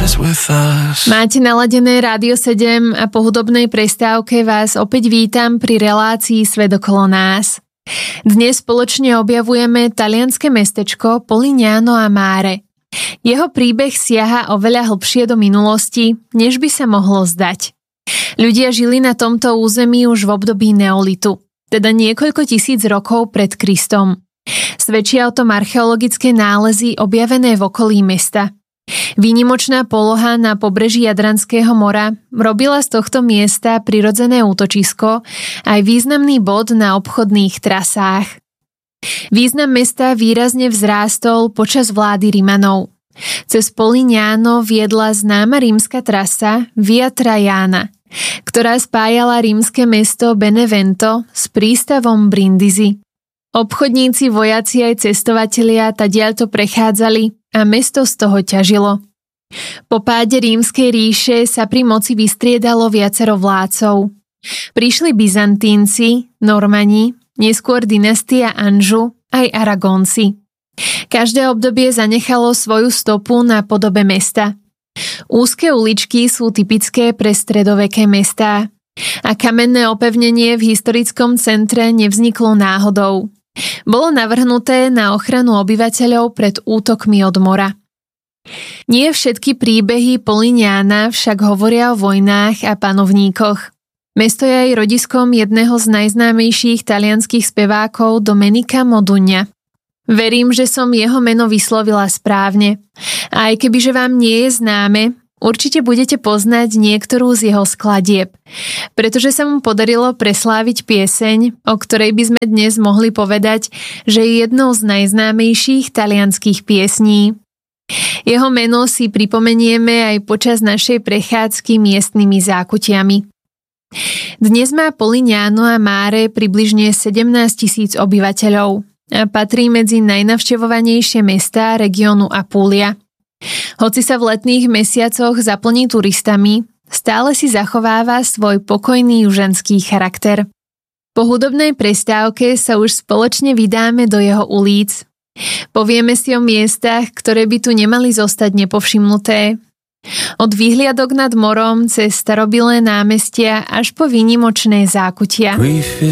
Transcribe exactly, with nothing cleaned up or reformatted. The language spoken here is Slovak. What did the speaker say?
Máte naladené Rádio sedem a po hudobnej prestávke vás opäť vítam pri relácii Svet okolo nás. Dnes spoločne objavujeme talianske mestečko Polignano a Mare. Jeho príbeh siaha oveľa hlbšie do minulosti, než by sa mohlo zdať. Ľudia žili na tomto území už v období neolitu, teda niekoľko tisíc rokov pred Kristom. Svedčia o tom archeologické nálezy objavené v okolí mesta. Výnimočná poloha na pobreží Jadranského mora robila z tohto miesta prirodzené útočisko aj významný bod na obchodných trasách. Význam mesta výrazne vzrástol počas vlády Rimanov. Cez Polignano viedla známa rímska trasa Via Traiana, ktorá spájala rímske mesto Benevento s prístavom Brindisi. Obchodníci, vojaci aj cestovatelia tadiaľto prechádzali a mesto z toho ťažilo. Po páde Rímskej ríše sa pri moci vystriedalo viacero vládcov. Prišli Byzantínci, Normani, neskôr dynastia Anžu aj Aragonci. Každé obdobie zanechalo svoju stopu na podobe mesta. Úzke uličky sú typické pre stredoveké mestá a kamenné opevnenie v historickom centre nevzniklo náhodou. Bolo navrhnuté na ochranu obyvateľov pred útokmi od mora. Nie všetky príbehy Polignana však hovoria o vojnách a panovníkoch. Mesto je aj rodiskom jedného z najznámejších talianskych spevákov Domenica Modugna. Verím, že som jeho meno vyslovila správne. A aj kebyže vám nie je známe, určite budete poznať niektorú z jeho skladieb, pretože sa mu podarilo presláviť pieseň, o ktorej by sme dnes mohli povedať, že je jednou z najznámejších talianskych piesní. Jeho meno si pripomenieme aj počas našej prechádzky miestnymi zákutiami. Dnes má Polignano a Mare približne sedemnásť tisíc obyvateľov a patrí medzi najnavštevovanejšie mestá regiónu Apulia. Hoci sa v letných mesiacoch zaplní turistami, stále si zachováva svoj pokojný južanský charakter. Po hudobnej prestávke sa už spoločne vydáme do jeho ulíc. Povieme si o miestach, ktoré by tu nemali zostať nepovšimnuté. Od výhliadok nad morom cez starobilé námestia až po výnimočné zákutia.